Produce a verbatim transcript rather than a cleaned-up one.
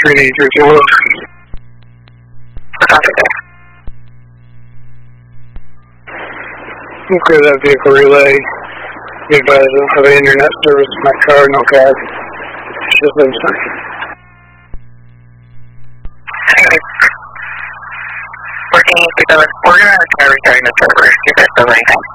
three D three two one. Copy that. Okay, that vehicle relay. Be advised, I don't have any internet service in my car, no car. Just been signed. Working, we're going to try restarting the server. If that's the right thing.